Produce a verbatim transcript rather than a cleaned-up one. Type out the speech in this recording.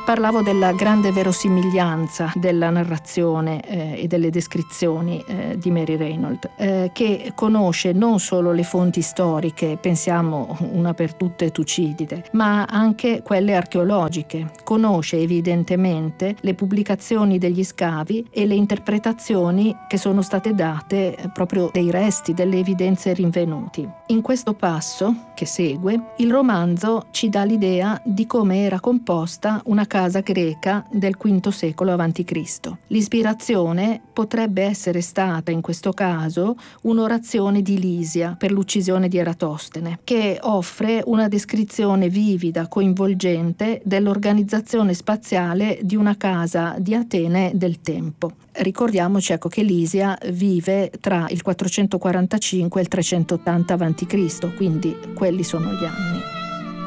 Parlavo della grande verosimiglianza della narrazione eh, e delle descrizioni eh, di Mary Reynolds, eh, che conosce non solo le fonti storiche, pensiamo una per tutte Tucidide, ma anche quelle archeologiche. Conosce evidentemente le pubblicazioni degli scavi e le interpretazioni che sono state date proprio dei resti, delle evidenze rinvenuti. In questo passo che segue, il romanzo ci dà l'idea di come era composta una casa greca del quinto secolo avanti Cristo. L'ispirazione potrebbe essere stata in questo caso un'orazione di Lisia per l'uccisione di Eratostene, che offre una descrizione vivida, coinvolgente dell'organizzazione spaziale di una casa di Atene del tempo. Ricordiamoci ecco che Lisia vive tra il quattrocentoquarantacinque e il trecentottanta avanti Cristo, quindi quelli sono gli anni.